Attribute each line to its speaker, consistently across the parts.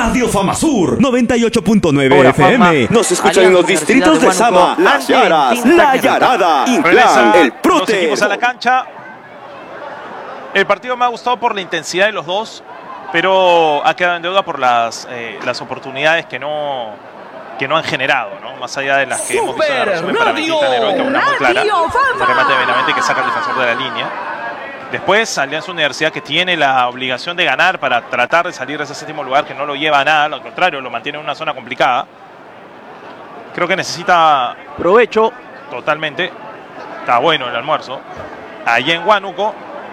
Speaker 1: Radio Famasur 98.9
Speaker 2: Hola,
Speaker 1: FM.
Speaker 2: Juanma.
Speaker 1: Nos escuchan en los distritos de Sama, Las Yaras, La Yarada, Inclán, El
Speaker 3: Los equipos a la
Speaker 1: Próter.
Speaker 3: cancha. El partido me ha gustado por la intensidad de los dos, pero ha quedado en deuda por las oportunidades que no han generado, ¿no? Más allá de las que hemos visto en la resumen para Bendita Heroica, una muy clara, un remate de Benavente que saca al defensor de la línea. Después, Alianza Universidad, que tiene la obligación de ganar para tratar de salir de ese séptimo lugar, que no lo lleva a nada, al contrario, lo mantiene en una zona complicada. Creo que necesita
Speaker 2: Provecho.
Speaker 3: totalmente. Está bueno el almuerzo. Allá en Huánuco,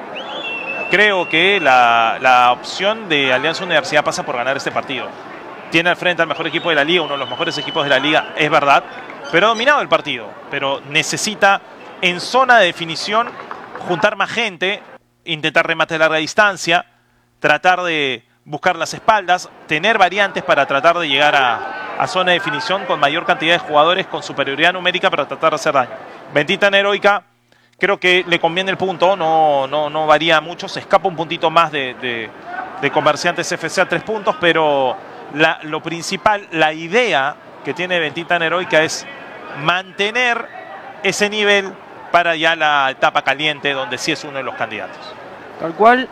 Speaker 3: creo que la opción de Alianza Universidad pasa por ganar este partido. Tiene al frente al mejor equipo de la liga, uno de los mejores equipos de la liga, es verdad, pero ha dominado el partido. Pero necesita, en zona de definición, juntar más gente, intentar remate de larga distancia, tratar de buscar las espaldas, tener variantes para tratar de llegar a zona de definición con mayor cantidad de jugadores, con superioridad numérica para tratar de hacer daño. Bendita Heroica, creo que le conviene el punto, no varía mucho, se escapa un puntito más de Comerciantes FC a 3 puntos, pero lo principal, la idea que tiene Bendita Heroica es mantener ese nivel para ya la etapa caliente, donde sí es uno de los candidatos.
Speaker 2: Tal cual.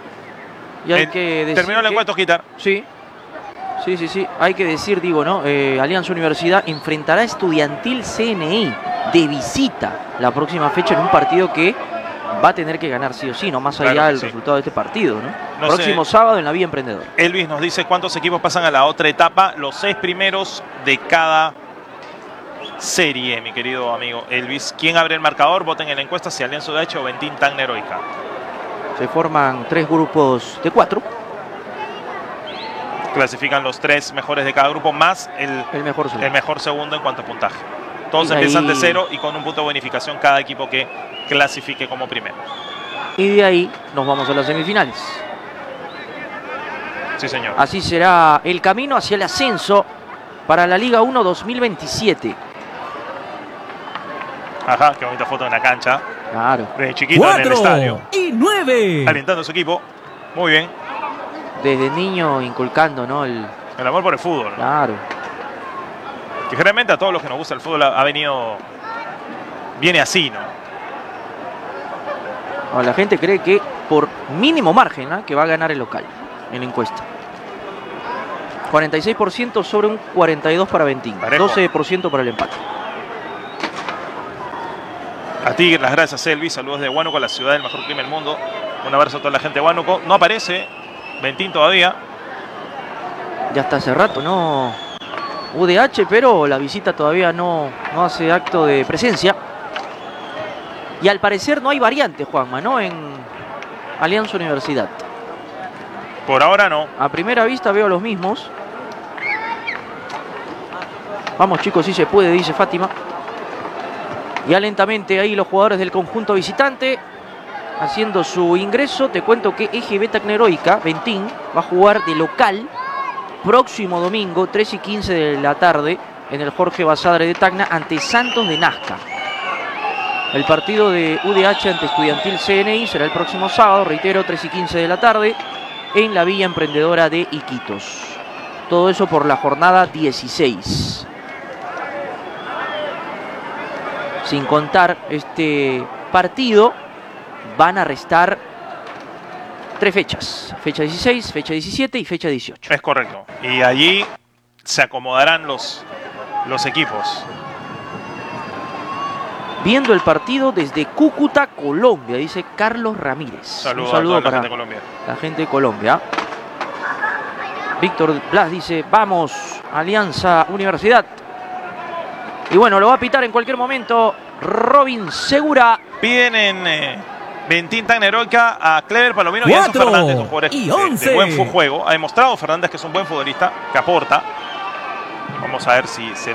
Speaker 2: Y hay que decir
Speaker 3: terminó el encuentro, Quitar.
Speaker 2: Sí. Hay que decir, digo, ¿no? Alianza Universidad enfrentará a Estudiantil CNI de visita la próxima fecha en un partido que va a tener que ganar sí o sí, no más allá
Speaker 3: Claro que
Speaker 2: del
Speaker 3: sí.
Speaker 2: resultado de este partido, ¿no?
Speaker 3: No
Speaker 2: Próximo
Speaker 3: sé.
Speaker 2: sábado en la Vía Emprendedor.
Speaker 3: Elvis nos dice cuántos equipos pasan a la otra etapa. Los 6 primeros de cada serie, mi querido amigo Elvis. ¿Quién abre el marcador? Voten en la encuesta si Alianza UDH o Bendita Heroica.
Speaker 2: Se forman 3 grupos de 4.
Speaker 3: Clasifican los 3 mejores de cada grupo más el
Speaker 2: mejor segundo.
Speaker 3: segundo en cuanto a puntaje. Todos
Speaker 2: Y
Speaker 3: empiezan de
Speaker 2: ahí-
Speaker 3: 0 y con un punto de bonificación cada equipo que clasifique como primero.
Speaker 2: Y de ahí nos vamos a las semifinales.
Speaker 3: Sí, señor.
Speaker 2: Así será el camino hacia el ascenso para la Liga 1 2027.
Speaker 3: Ajá, qué bonita foto en la cancha.
Speaker 2: Claro.
Speaker 3: De chiquito en el estadio.
Speaker 1: 4 y 9.
Speaker 3: Alentando a su equipo. Muy bien.
Speaker 2: Desde niño inculcando, ¿no?
Speaker 3: El amor por el fútbol, ¿no?
Speaker 2: Claro.
Speaker 3: Que generalmente a todos los que nos gusta el fútbol viene así, ¿no?
Speaker 2: Ahora, la gente cree que por mínimo margen, ¿ah?, que va a ganar el local en la encuesta. 46% sobre un 42% para Bentín.
Speaker 3: Parejo.
Speaker 2: 12% para el empate.
Speaker 3: A ti las gracias, Elvis. Saludos de Huánuco, la ciudad del mejor clima del mundo. Un abrazo a toda la gente de Huánuco. No aparece Bentín todavía.
Speaker 2: Ya está hace rato, ¿no? UDH, pero la visita todavía no hace acto de presencia. Y al parecer no hay variante, Juanma, ¿no? En Alianza Universidad.
Speaker 3: Por ahora no.
Speaker 2: A primera vista veo los mismos. Vamos, chicos, sí se puede, dice Fátima. Ya lentamente ahí los jugadores del conjunto visitante haciendo su ingreso. Te cuento que EGB Tecneroica, Bentín, va a jugar de local próximo domingo, 3:15 de la tarde, en el Jorge Basadre de Tacna, ante Santos de Nazca. El partido de UDH ante Estudiantil CNI será el próximo sábado, reitero, 3:15 de la tarde, en la Villa Emprendedora de Iquitos. Todo eso por la jornada 16. Sin contar este partido, van a restar 3 fechas. Fecha 16, fecha 17 y fecha 18.
Speaker 3: Es correcto. Y allí se acomodarán los equipos.
Speaker 2: Viendo el partido desde Cúcuta, Colombia, dice Carlos Ramírez.
Speaker 3: Un
Speaker 2: Un
Speaker 3: saludo a toda la
Speaker 2: para
Speaker 3: gente de Colombia.
Speaker 2: la gente de Colombia. Víctor Blas dice, vamos, Alianza Universidad. Y bueno, lo va a pitar en cualquier momento Robin Segura.
Speaker 3: Piden en Bendita Heroica a Clever Palomino y a Enzo
Speaker 1: 4
Speaker 3: Fernández, un jugador
Speaker 1: y
Speaker 3: de
Speaker 1: 11.
Speaker 3: buen juego. Ha demostrado Fernández que es un buen futbolista, que aporta. Vamos a ver si se